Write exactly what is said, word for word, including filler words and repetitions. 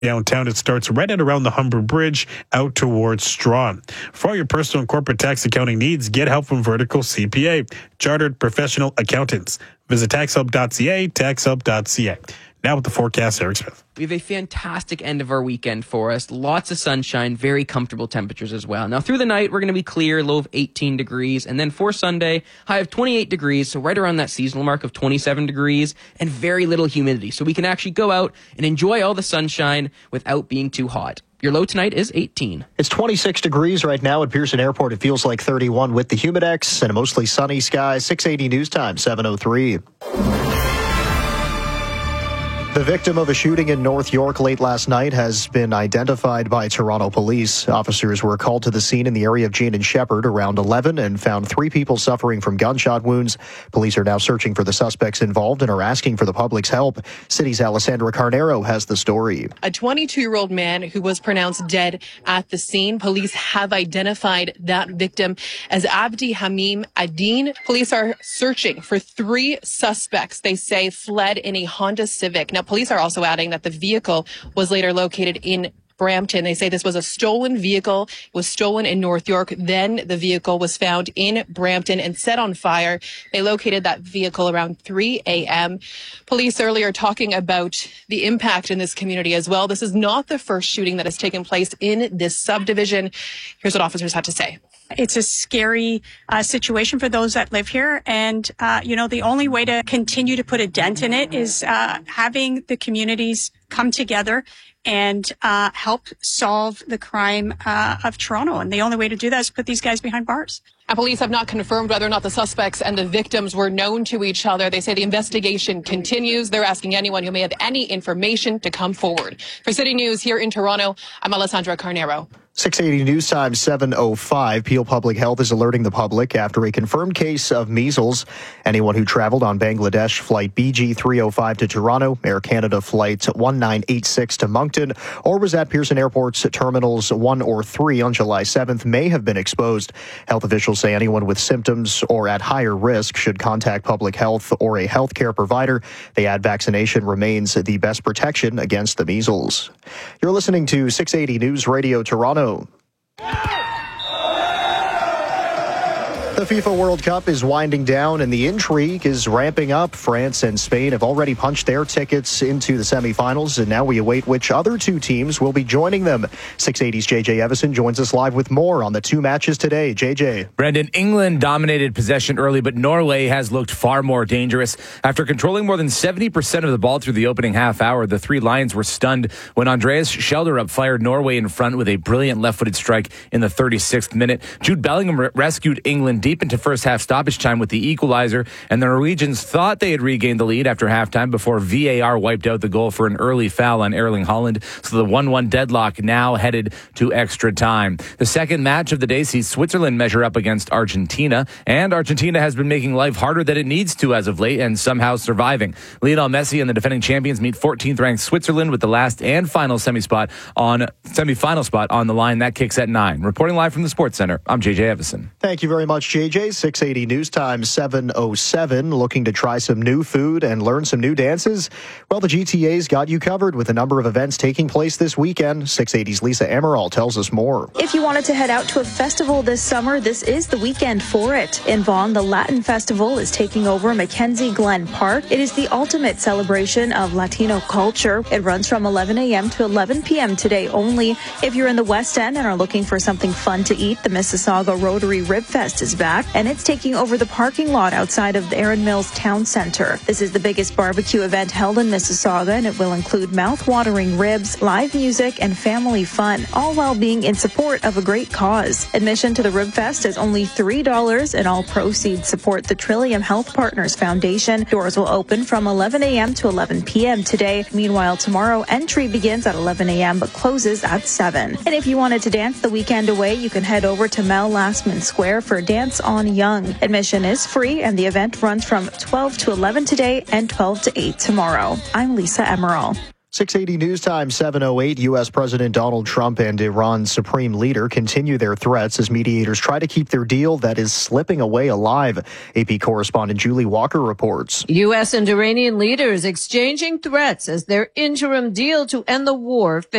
Downtown, it starts right at around the Humber Bridge out towards Strawn. For all your personal and corporate tax accounting needs, get help from Vertical C P A, Chartered Professional Accountants. Visit tax help dot c a, tax help dot c a. Now with the forecast, Eric Smith. We have a fantastic end of our weekend for us. Lots of sunshine, very comfortable temperatures as well. Now, through the night, we're going to be clear, low of eighteen degrees. And then for Sunday, high of twenty-eight degrees, so right around that seasonal mark of twenty-seven degrees, and very little humidity. So we can actually go out and enjoy all the sunshine without being too hot. Your low tonight is eighteen. It's twenty-six degrees right now at Pearson Airport. It feels like thirty-one with the Humidex and a mostly sunny sky. six eighty news time, seven oh three. The victim of a shooting in North York late last night has been identified by Toronto police. Officers were called to the scene in the area of Jane and Shepherd around eleven and found three people suffering from gunshot wounds. Police are now searching for the suspects involved and are asking for the public's help. City's Alessandra Carnero has the story. A twenty-two-year-old man who was pronounced dead at the scene. Police have identified that victim as Abdi Hamim Adin. Police are searching for three suspects they say fled in a Honda Civic. Now, police are also adding that the vehicle was later located in Brampton. They say this was a stolen vehicle. It was stolen in North York. Then the vehicle was found in Brampton and set on fire. They located that vehicle around three a.m. Police earlier talking about the impact in this community as well. This is not the first shooting that has taken place in this subdivision. Here's what officers had to say. It's a scary uh, situation for those that live here. And, uh, you know, the only way to continue to put a dent in it is uh, having the communities come together and uh, help solve the crime uh, of Toronto. And the only way to do that is put these guys behind bars. And police have not confirmed whether or not the suspects and the victims were known to each other. They say the investigation continues. They're asking anyone who may have any information to come forward. For City News here in Toronto, I'm Alessandra Carnero. six eighty news time, seven oh five. Peel Public Health is alerting the public after a confirmed case of measles. Anyone who traveled on Bangladesh flight B G three oh five to Toronto, Air Canada flight one nine eight six to Moncton, or was at Pearson Airport's terminals one or three on July seventh may have been exposed. Health officials say anyone with symptoms or at higher risk should contact public health or a healthcare provider. They add vaccination remains the best protection against the measles. You're listening to six eighty News Radio Toronto. The FIFA World Cup is winding down and the intrigue is ramping up. France and Spain have already punched their tickets into the semifinals, and now we await which other two teams will be joining them. six eighty's J J Evison joins us live with more on the two matches today. J J. Brendan, England dominated possession early, but Norway has looked far more dangerous. After controlling more than seventy percent of the ball through the opening half hour, the three Lions were stunned when Andreas Schelderup fired Norway in front with a brilliant left-footed strike in the thirty-sixth minute. Jude Bellingham re- rescued England deep into first half stoppage time with the equalizer, and the Norwegians thought they had regained the lead after halftime before V A R wiped out the goal for an early foul on Erling Haaland. So the one one deadlock now headed to extra time. The second match of the day sees Switzerland measure up against Argentina, and Argentina has been making life harder than it needs to as of late and somehow surviving. Lionel Messi and the defending champions meet fourteenth ranked Switzerland with the last and final semi spot on semi-final spot on the line. That kicks at nine. Reporting live from the Sports Center, I'm J J Evison. Thank you very much, J J. six eighty News Time, seven oh seven. Looking to try some new food and learn some new dances? Well, the G T A's got you covered with a number of events taking place this weekend. six eighty's Lisa Amaral tells us more. If you wanted to head out to a festival this summer, this is the weekend for it. In Vaughan, the Latin Festival is taking over Mackenzie Glen Park. It is the ultimate celebration of Latino culture. It runs from eleven a.m. to eleven p.m. today only. If you're in the West End and are looking for something fun to eat, the Mississauga Rotary Rib Fest is back, and it's taking over the parking lot outside of the Erin Mills Town Center. This is the biggest barbecue event held in Mississauga, and it will include mouth-watering ribs, live music, and family fun, all while being in support of a great cause. Admission to the Rib Fest is only three dollars, and all proceeds support the Trillium Health Partners Foundation. Doors will open from eleven a.m. to eleven p.m. today. Meanwhile, tomorrow, entry begins at eleven a.m. but closes at seven. And if you wanted to dance the weekend away, you can head over to Mel Lastman Square for Dance on Young. Admission is free, and the event runs from twelve to eleven today and twelve to eight tomorrow. I'm Lisa Emerald. six eighty News Time, seven oh eight. U S. President Donald Trump and Iran's supreme leader continue their threats as mediators try to keep their deal that is slipping away alive. A P correspondent Julie Walker reports. U S and Iranian leaders exchanging threats as their interim deal to end the war